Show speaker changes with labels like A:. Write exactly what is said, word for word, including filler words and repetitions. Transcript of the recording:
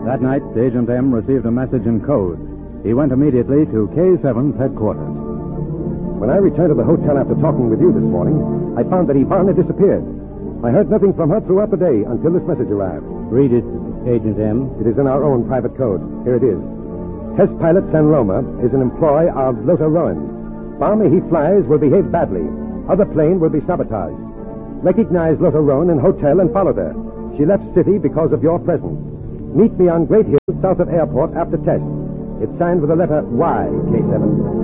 A: That night, Agent M received a message in code. He went immediately to K seven's headquarters.
B: When I returned to the hotel after talking with you this morning, I found that Yvonne had disappeared. I heard nothing from her throughout the day until this message arrived.
A: Read it, Agent M.
B: It is in our own private code. Here it is. Test pilot San Roma is an employee of Lothar Rowan. Bomber he flies will behave badly. Other plane will be sabotaged. Recognize Lothar Rowan in hotel and follow her. She left city because of your presence. Meet me on Great Hill, south of airport, after test. It's signed with the letter Y, K seven.